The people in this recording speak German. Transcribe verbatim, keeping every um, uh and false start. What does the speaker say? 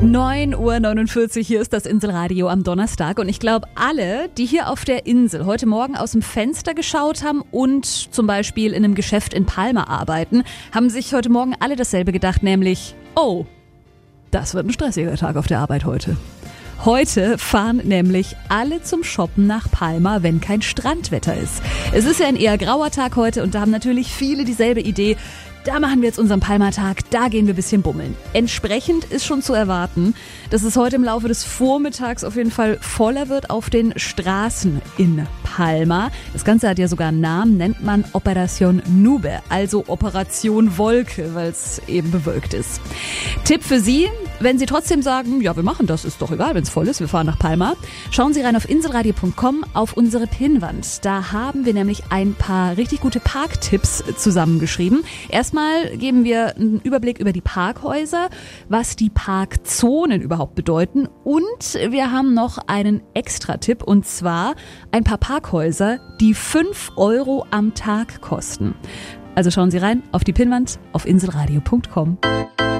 neun Uhr neunundvierzig, hier ist das Inselradio am Donnerstag und ich glaube, alle, die hier auf der Insel heute Morgen aus dem Fenster geschaut haben und zum Beispiel in einem Geschäft in Palma arbeiten, haben sich heute Morgen alle dasselbe gedacht, nämlich, oh, das wird ein stressiger Tag auf der Arbeit heute. Heute fahren nämlich alle zum Shoppen nach Palma, wenn kein Strandwetter ist. Es ist ja ein eher grauer Tag heute und da haben natürlich viele dieselbe Idee. Da machen wir jetzt unseren Palma-Tag, da gehen wir ein bisschen bummeln. Entsprechend ist schon zu erwarten, dass es heute im Laufe des Vormittags auf jeden Fall voller wird auf den Straßen in Palma. Das Ganze hat ja sogar einen Namen, nennt man Operación Nube, also Operation Wolke, weil es eben bewölkt ist. Tipp für Sie, wenn Sie trotzdem sagen, ja, wir machen das, ist doch egal, wenn es voll ist, wir fahren nach Palma. Schauen Sie rein auf inselradio punkt com auf unsere Pinnwand. Da haben wir nämlich ein paar richtig gute Parktipps zusammengeschrieben. Erstmal geben wir einen Überblick über die Parkhäuser, was die Parkzonen überhaupt bedeuten und wir haben noch einen Extra-Tipp und zwar ein paar Parkhäuser, die fünf Euro am Tag kosten. Also schauen Sie rein auf die Pinnwand auf inselradio punkt com.